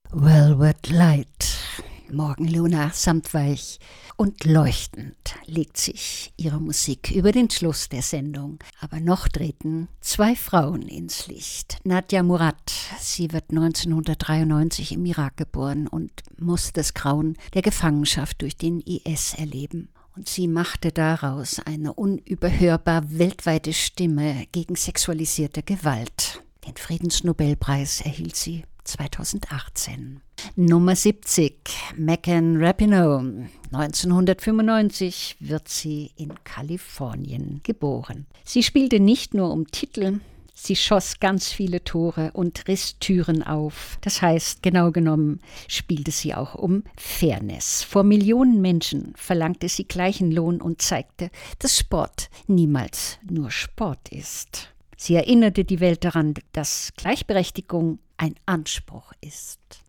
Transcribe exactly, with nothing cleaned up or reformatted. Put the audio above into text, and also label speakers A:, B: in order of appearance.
A: Velvet Light, Morgenluna, samtweich und leuchtend legt sich ihre Musik über den Schluss der Sendung. Aber noch treten zwei Frauen ins Licht. Nadia Murad, sie wird neunzehnhundertdreiundneunzig im Irak geboren und muss das Grauen der Gefangenschaft durch den I S erleben. Und sie machte daraus eine unüberhörbar weltweite Stimme gegen sexualisierte Gewalt. Den Friedensnobelpreis erhielt sie zweitausendachtzehn. Nummer siebzig, Megan Rapinoe. neunzehnhundertfünfundneunzig wird sie in Kalifornien geboren. Sie spielte nicht nur um Titel, sie schoss ganz viele Tore und riss Türen auf. Das heißt, genau genommen spielte sie auch um Fairness. Vor Millionen Menschen verlangte sie gleichen Lohn und zeigte, dass Sport niemals nur Sport ist. Sie erinnerte die Welt daran, dass Gleichberechtigung ein Anspruch ist.